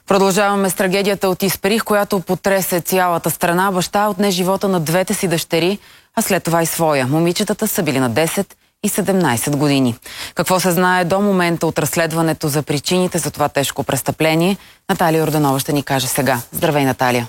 Продължаваме с трагедията от Исперих, която потресе цялата страна. Баща отне живота на двете си дъщери, а след това и своя. Момичетата са били на 10 и 17 години. Какво се знае до момента от разследването за причините за това тежко престъпление? Наталия Йорданова ще ни каже сега. Здравей, Наталия!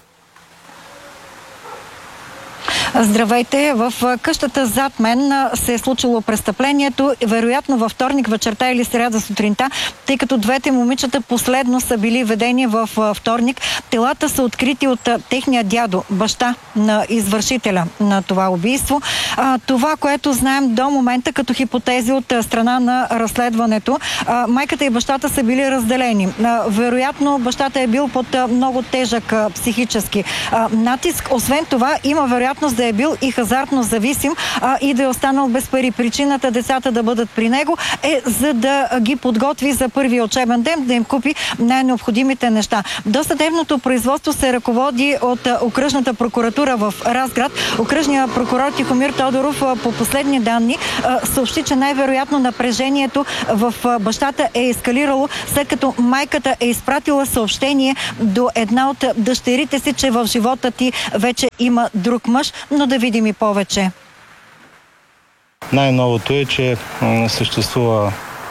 Здравейте! В къщата зад мен се е случило престъплението, вероятно във вторник вечерта или сряда сутринта, тъй като двете момичета последно са били ведени в вторник. Телата са открити от техния дядо, баща на извършителя на това убийство. Това, което знаем до момента като хипотези от страна на разследването, майката и бащата са били разделени. Вероятно бащата е бил под много тежък психически натиск. Освен това, има вероятност да е бил и хазартно зависим и да е останал без пари. Причината децата да бъдат при него е за да ги подготви за първия учебен ден, да им купи най-необходимите неща. Досъдебното производство се ръководи от окръжната прокуратура в Разград. Окръжният прокурор Тихомир Тодоров по последни данни съобщи, че най-вероятно напрежението в бащата е ескалирало, след като майката е изпратила съобщение до една от дъщерите си, че в живота ти вече има друг мъж, но да видим и повече. Най-новото е, че съществува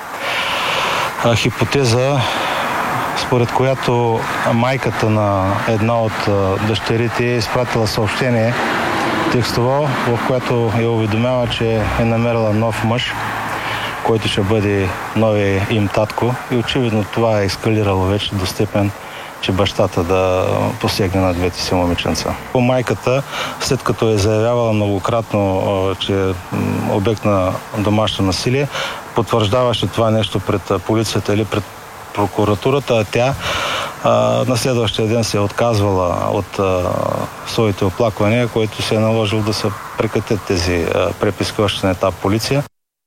хипотеза, според която майката на една от дъщерите е изпратила съобщение текстово, в което я уведомява, че е намерила нов мъж, който ще бъде новия им татко. И очевидно това е ескалирало вече до степен, че бащата да посегне на двете си момиченца. Майката, след като е заявявала многократно, че е обект на домашно насилие, потвърждаваше това нещо пред полицията или пред прокуратурата, а тя на следващия ден се е отказвала от своите оплаквания, което се е наложило да се прекратят тези преписки още на етап полиция.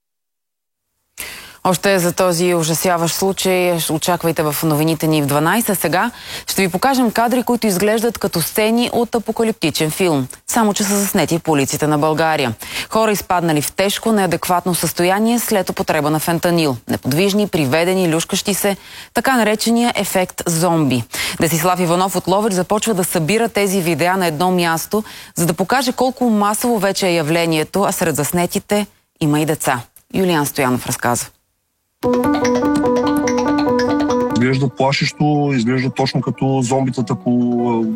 Още за този ужасяващ случай очаквайте в новините ни в 12. Сега ще ви покажем кадри, които изглеждат като сцени от апокалиптичен филм. Само че са заснети по улиците на България. Хора изпаднали в тежко, неадекватно състояние след употреба на фентанил. Неподвижни, приведени, люшкащи се. Така наречения ефект зомби. Десислав Иванов от Ловеч започва да събира тези видеа на едно място, за да покаже колко масово вече е явлението, а сред заснетите има и деца. Юлиан Стоянов разказва. Изглежда плашещо, изглежда точно като зомбитата по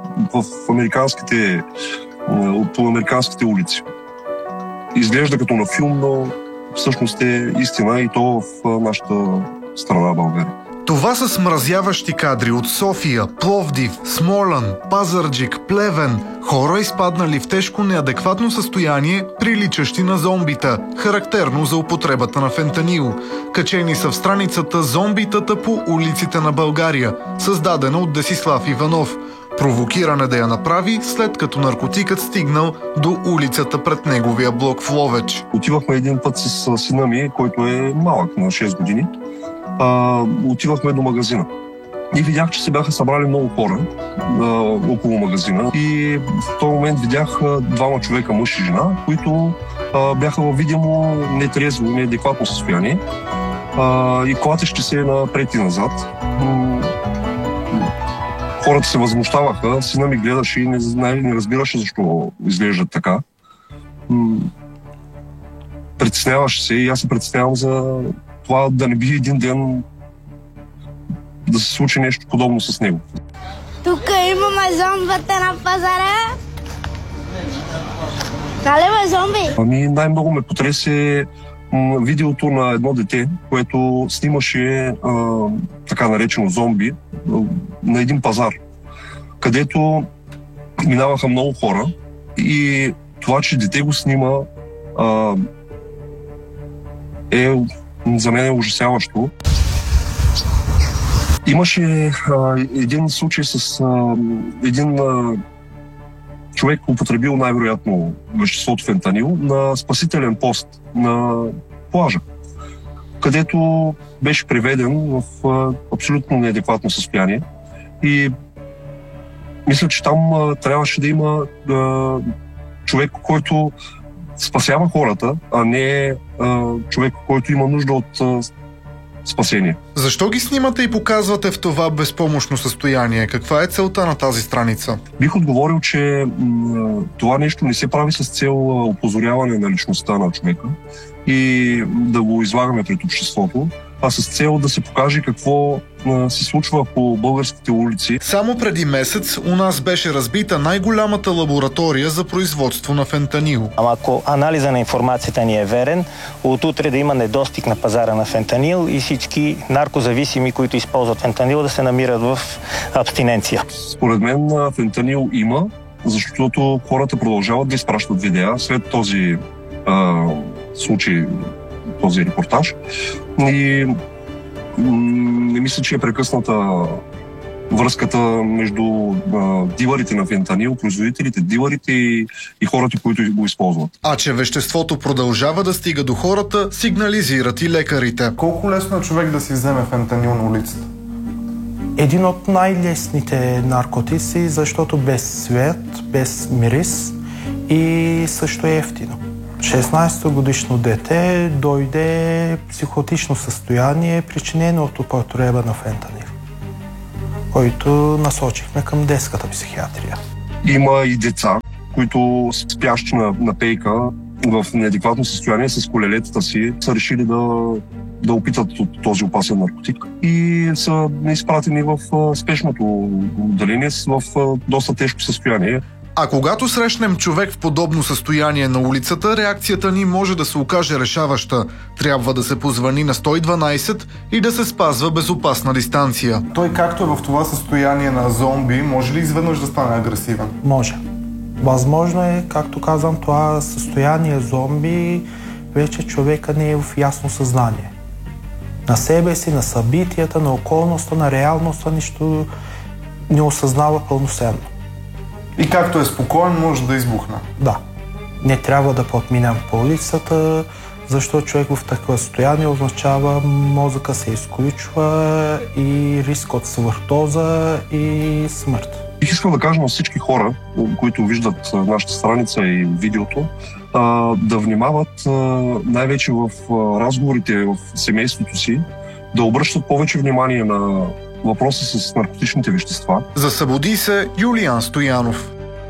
американските улици. Изглежда като на филм, но всъщност е истина и то в нашата страна България. Това са смразяващи кадри от София, Пловдив, Смолян, Пазарджик, Плевен. Хора изпаднали в тежко неадекватно състояние, приличащи на зомбита, характерно за употребата на фентанил. Качени са в страницата "Зомбитата по улиците на България", създадена от Десислав Иванов. Провокиране да я направи, след като наркотикът стигнал до улицата пред неговия блок в Ловеч. Отивахме един път с сина ми, който е малък, на 6 години. Отивахме до магазина и видях, че се бяха събрали много хора около магазина и в този момент видях двама човека, мъж и жена, които бяха във видимо нетрезво, неадекватно състояние и колата ще се напред и назад. Хората се възмущаваха, сина ми гледаше и не разбираше защо изглеждат така. Притесняваше се и аз се притеснявам за това да не би един ден да се случи нещо подобно с него. Тук имаме зомбата на пазара. Нали бе, зомби? Най-много ме потресе видеото на едно дете, което снимаше така наречено зомби на един пазар, където минаваха много хора и това, че дете го снима за мен е ужасяващо. Имаше един случай с един човек, употребил най-вероятно веществото фентанил на спасителен пост на плажа, където беше приведен в абсолютно неадекватно състояние. И мисля, че там трябваше да има човек, който спасява хората, а не човек, който има нужда от спасение. Защо ги снимате и показвате в това безпомощно състояние? Каква е целта на тази страница? Бих отговорил, че това нещо не се прави с цел опозоряване на личността на човека и да го излагаме пред обществото, а с цел да се покаже какво се случва по българските улици. Само преди месец у нас беше разбита най-голямата лаборатория за производство на фентанил. Ако анализа на информацията ни е верен, от утре да има недостиг на пазара на фентанил и всички наркозависими, които използват фентанил, да се намират в абстиненция. Според мен фентанил има, защото хората продължават да изпращат видеа след този случай, този репортаж. И не мисля, че е прекъсната връзката между дилърите на фентанил, производителите, дилърите и хората, които го използват. А че веществото продължава да стига до хората, сигнализират и лекарите. Колко лесно е човек да си вземе фентанил на улицата? Един от най-лесните наркотици, защото без цвет, без мирис и също е ефтино. 16-годишно дете дойде психотично състояние, причинено от употреба на фентанил, който насочихме към детската психиатрия. Има и деца, които спящи на пейка в неадекватно състояние с колелетата си са решили да опитат от този опасен наркотик и са изпратени в спешното отделение в доста тежко състояние. А когато срещнем човек в подобно състояние на улицата, реакцията ни може да се окаже решаваща. Трябва да се позвъни на 112 и да се спазва безопасна дистанция. Той, както е в това състояние на зомби, може ли изведнъж да стане агресивен? Може. Възможно е, както казвам, това състояние зомби, вече човека не е в ясно съзнание. На себе си, на събитията, на околността, на реалността, нищо не осъзнава пълноценно. И както е спокоен, може да избухне. Да. Не трябва да подминем по улицата, защото човек в такова състояние означава мозъка се изключва и риск от свръхдоза и смърт. Бих искал да кажа на всички хора, които виждат нашата страница и видеото, да внимават най-вече в разговорите в семейството си, да обръщат повече внимание на въпроса с наркотичните вещества. За Събуди се Юлиан Стоянов.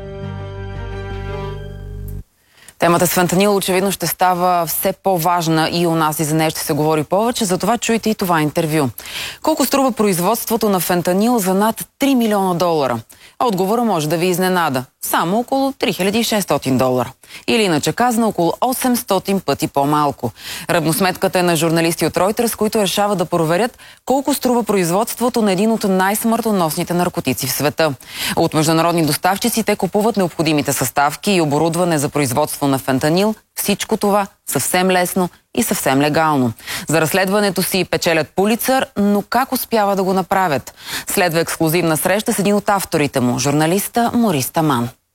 Темата с фентанил очевидно ще става все по-важна и у нас и за нея ще се говори повече, затова чуйте и това интервю. Колко струва производството на фентанил за над $3 милиона? Отговора може да ви изненада. Само около $3600. Или иначе казано около 800 пъти по-малко. Равносметката е на журналисти от Reuters, които решават да проверят колко струва производството на един от най-смъртоносните наркотици в света. От международни доставчици те купуват необходимите съставки и оборудване за производство на фентанил. Всичко това съвсем лесно и съвсем легално. За разследването си печелят Пулицър, но как успява да го направят? Следва ексклузивна среща с един от авторите му, журналиста Морис Таман.